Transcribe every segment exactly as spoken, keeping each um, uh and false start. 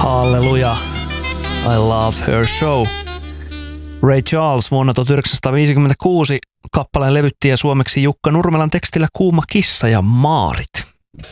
Halleluja. I love her show. Ray Charles vuonna tuhatyhdeksänsataaviisikymmentäkuusi kappaleen levytti ja suomeksi Jukka Nurmelan tekstillä Kuuma kissa ja maarit.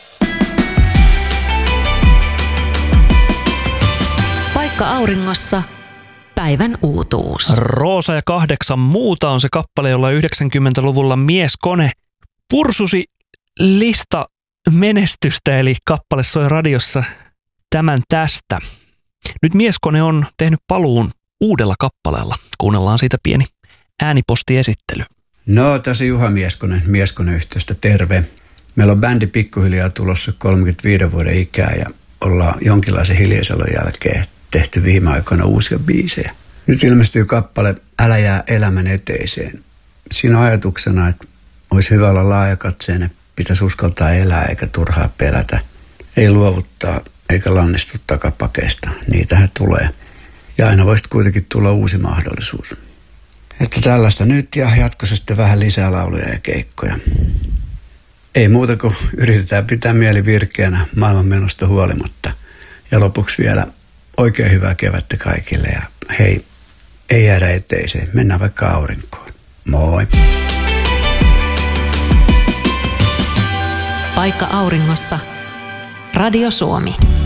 Paikka auringossa. Päivän uutuus. Roosa ja kahdeksan muuta on se kappale, jolla yhdeksänkymmentäluvulla mieskone pursusi lista menestystä, eli kappale soi radiossa Tämän tästä. Nyt mieskone on tehnyt paluun uudella kappaleella. Kuunnellaan siitä pieni äänipostiesittely. No, tässä Juha Mieskonen, Mieskone-yhteystä, terve. Meillä on bändi pikkuhiljaa tulossa kolmekymmentäviiden vuoden ikää ja ollaan jonkinlaisen hiljaiselon jälkeen tehty viime aikoina uusia biisejä. Nyt ilmestyy kappale Älä jää elämän eteiseen. Siinä on ajatuksena, että olisi hyvä olla laajakatseinen, pitäisi uskaltaa elää eikä turhaa pelätä. Ei luovuttaa eikä lannistu takapakeista. Niitähän tulee. Ja aina voisi kuitenkin tulla uusi mahdollisuus. Että tällaista nyt ja jatkossa sitten vähän lisää lauluja ja keikkoja. Ei muuta kuin yritetään pitää mieli virkeänä maailmanmenosta huolimatta. Ja lopuksi vielä oikein hyvää kevättä kaikille ja hei, ei jäädä eteiseen. Mennään vaikka aurinkoon. Moi! Paikka auringossa. Radio Suomi.